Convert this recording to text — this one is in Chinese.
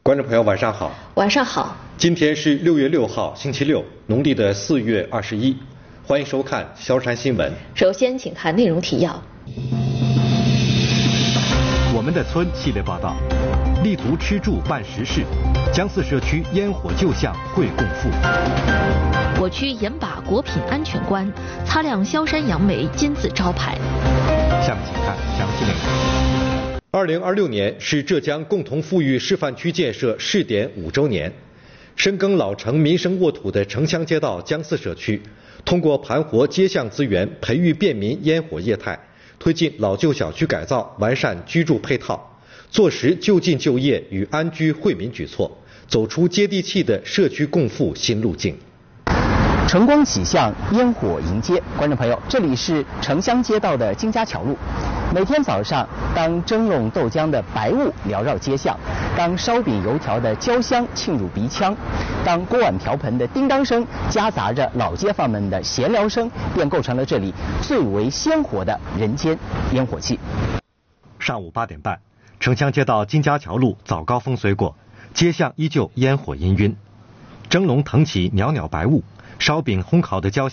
观众朋友，晚上好。 晚上好。 今天是6月6号，星期六，农历的4月21。欢迎收看萧山新闻。 首先，请看内容提要。 我们的村系列报道，力图吃住办实事，江寺社区烟火旧巷会共富。 我区严把果品安全关，擦亮萧山杨梅金字招牌。 下面请看详细内容。 2026年是浙江共同富裕示范区建设试点5周年。深耕老城民生沃土的城乡街道江寺社区，通过盘活街巷资源，培育便民烟火业态，推进老旧小区改造，完善居住配套，做实就近就业与安居惠民举措，走出接地气的社区共富新路径。 晨光启巷，烟火迎接。观众朋友，这里是城乡街道的金家桥路。每天早上，当蒸笼豆浆的白雾缭绕街巷，当烧饼油条的焦香沁入鼻腔，当锅碗瓢盆的叮当声夹杂着老街坊们的闲聊声，便构成了这里最为鲜活的人间烟火气。 上午8点半，城乡街道金家桥路早高峰随过，街巷依旧烟火氤氲，蒸笼腾起袅袅白雾，烧饼烘烤的焦香